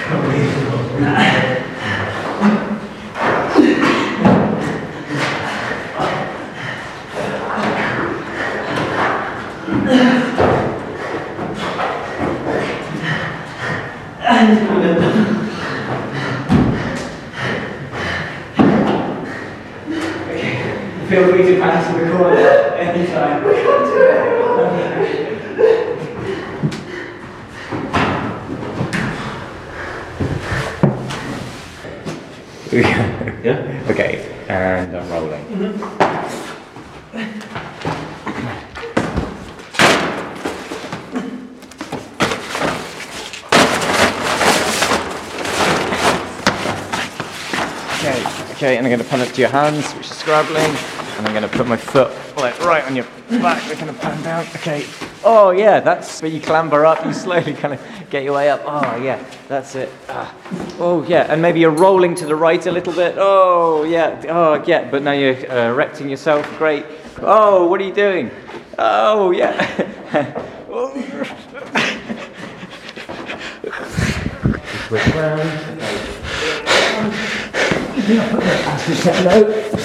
Feel free to pass the record anytime. We can't do it. Yeah? Okay, and I'm rolling. Okay, and I'm going to pull up to your hands, which is scrabbling, and I'm going to put my foot right on your back. We're going to pan down. Okay. Oh yeah, that's where you clamber up. You slowly kind of get your way up. Oh yeah, that's it. Oh yeah, and maybe you're rolling to the right a little bit. Oh yeah. Oh yeah. But now you're erecting yourself. Great. Oh, what are you doing? Oh yeah. Switch round. Okay. Put that